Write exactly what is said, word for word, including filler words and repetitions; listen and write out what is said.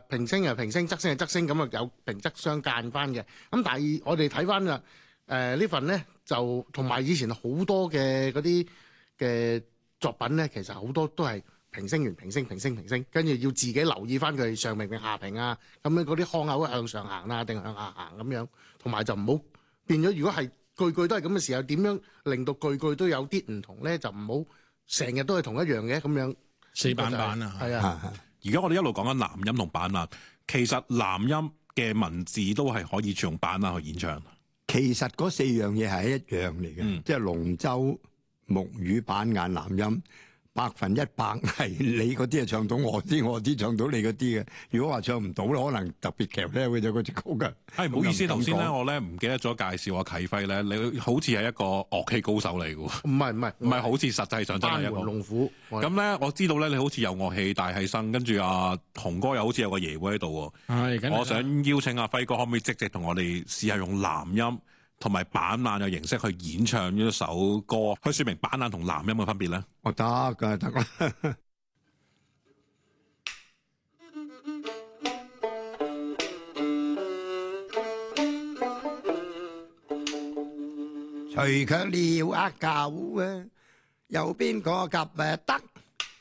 平聲係平聲，側聲係側聲，咁啊有平側相間翻嘅。咁但係我哋睇翻啦，誒、呃、呢份咧就同埋以前好多嘅嗰啲嘅作品咧，其實好多都係平聲完平聲平聲平聲，跟住要自己留意翻佢上平定下平啊，咁樣嗰啲腔口向上行啊定向下行咁樣，同埋就唔好變咗。如果係句句都係咁嘅時候，點樣令到句句都有啲唔同咧？就唔好成日都係同一樣嘅咁樣。 四板板啊， 係啊。 而家我哋一路講緊南音同板爛，其實南音嘅文字都係可以用板爛去演唱。 其實嗰四樣嘢係一樣嚟嘅， 嗯、 即係龍舟、木魚、板眼、南音，百分一百係你嗰啲係唱到我啲，我啲唱到你嗰啲嘅。如果話唱唔到咧，可能特別劇咧會有嗰隻曲嘅。 係唔好意思，頭先咧我咧唔記得咗介紹阿啟輝咧，你好似係一個樂器高手嚟嘅喎。 唔係唔係唔係，好似實際上真係一個。 班門弄斧。 咁咧我知道咧，你好似有樂器大係生，跟住阿雄哥又好似有個爺會喺度喎。係，我想邀請阿輝哥，可唔可以即席同我哋試下用南音同埋板爛嘅形式去演唱呢一首歌，去説明板爛同南音嘅分別咧？ 我得㗎，得啦。除卻了阿狗啊，有邊個及誒得